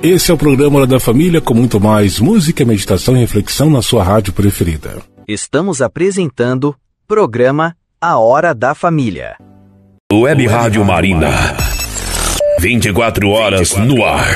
Esse é o programa Hora da Família, com muito mais música, meditação e reflexão na sua rádio preferida. Estamos apresentando programa A Hora da Família. Web Rádio Marina. 24 horas no ar.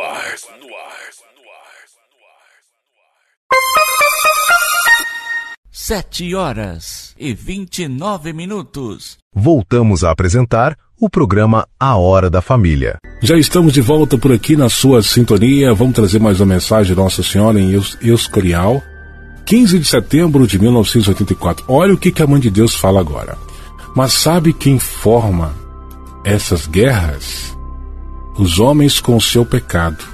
7h29. Voltamos a apresentar o programa A Hora da Família. Já estamos de volta por aqui na sua sintonia. Vamos trazer mais uma mensagem de Nossa Senhora em Escorial, 15 de setembro de 1984. Olha o que a Mãe de Deus fala agora. Mas sabe quem forma essas guerras? Os homens com o seu pecado.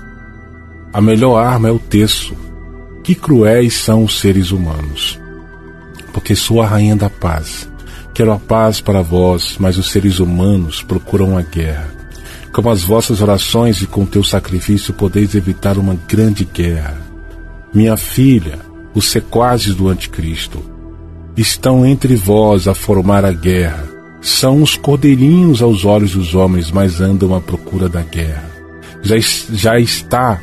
A melhor arma é o terço. Que cruéis são os seres humanos. Porque sou a rainha da paz. Quero a paz para vós, mas os seres humanos procuram a guerra. Com as vossas orações e com teu sacrifício podeis evitar uma grande guerra. Minha filha, os sequazes do anticristo estão entre vós a formar a guerra. São os cordeirinhos aos olhos dos homens, mas andam à procura da guerra. Já está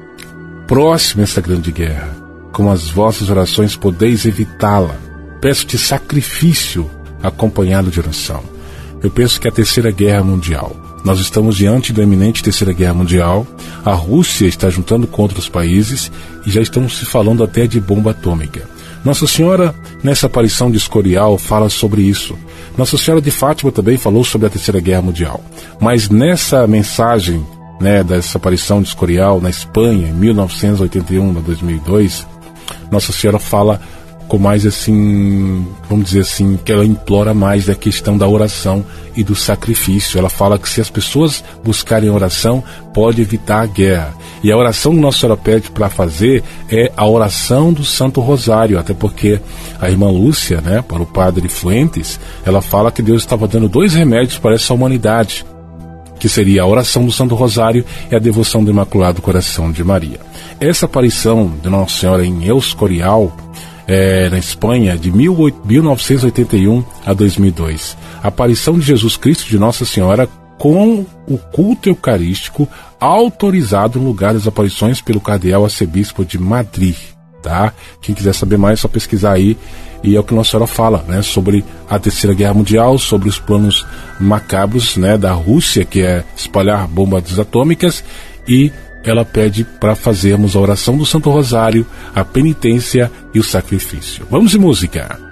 próxima essa grande guerra. Com as vossas orações podeis evitá-la. Peço-te sacrifício acompanhado de oração. Eu penso que é a Terceira Guerra Mundial. Nós estamos diante da iminente Terceira Guerra Mundial. A Rússia está juntando com outros países e já estamos se falando até de bomba atômica. Nossa Senhora, nessa aparição de Escorial, fala sobre isso. Nossa Senhora de Fátima também falou sobre a Terceira Guerra Mundial. Mas nessa mensagem, dessa aparição de Escorial na Espanha, em 1981, 2002, Nossa Senhora fala com mais assim, vamos dizer assim, que ela implora mais da questão da oração e do sacrifício. Ela fala que se as pessoas buscarem oração, pode evitar a guerra. E a oração que Nossa Senhora pede para fazer é a oração do Santo Rosário, até porque a irmã Lúcia, para o padre Fuentes, ela fala que Deus estava dando 2 remédios para essa humanidade, que seria a oração do Santo Rosário e a devoção do Imaculado Coração de Maria. Essa aparição de Nossa Senhora em Escorial, na Espanha, de 1981 a 2002. A aparição de Jesus Cristo de Nossa Senhora com o culto eucarístico autorizado no lugar das aparições pelo cardeal arcebispo de Madrid. Tá? Quem quiser saber mais é só pesquisar aí. E é o que Nossa Senhora fala, sobre a Terceira Guerra Mundial, sobre os planos macabros, da Rússia, que é espalhar bombas atômicas, e ela pede para fazermos a oração do Santo Rosário, a penitência e o sacrifício. Vamos de música!